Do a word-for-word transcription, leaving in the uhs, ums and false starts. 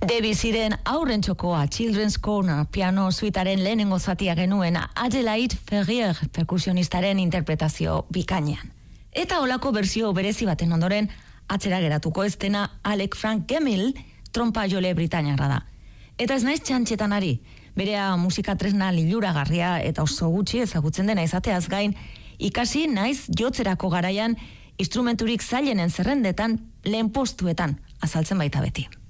Debussyren aurren txokoa, Children's Corner, piano suitaren lehenengo zatia genuen, Adelaide Ferrier perkusionistaren interpretazio bikainean. Eta olako berzio berezi baten ondoren, atzera geratuko ez dena Alec Frank Gemmill, trompa jole britainiarra da. Eta ez naiz txantxetan ari, berea musika tresna liluragarria eta oso gutxi ezagutzen dena izateaz gain, ikasi naiz jotzerako garaian instrumenturik zailenen zerrendetan lehen postuetan azaltzen baita beti.